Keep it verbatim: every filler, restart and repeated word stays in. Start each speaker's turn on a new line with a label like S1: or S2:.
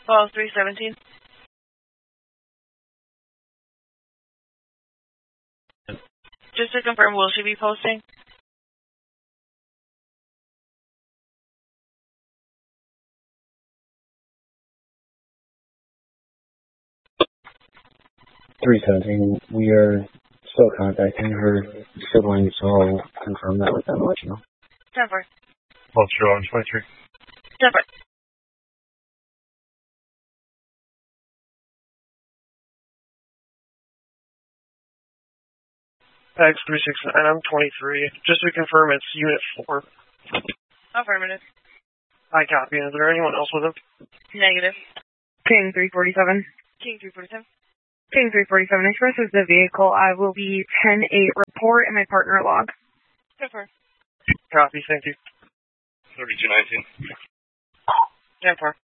S1: Call three seventeen. Just to confirm, will she be posting?
S2: three seventeen, we are still contacting her siblings, so I'll confirm that with them and let you know.
S1: ten four.
S3: Well, true, I'm twenty-three.
S1: ten four.
S3: X three six nine, I'm twenty-three. Just to confirm, it's Unit four.
S1: Affirmative.
S3: I copy. Is there anyone else with him?
S1: Negative.
S4: King three forty-seven.
S1: King three forty-seven.
S4: King three forty-seven expresses the vehicle. I will be ten eight report and my partner log.
S1: ten four.
S3: Copy, thank you.
S5: thirty-two nineteen.
S1: ten four.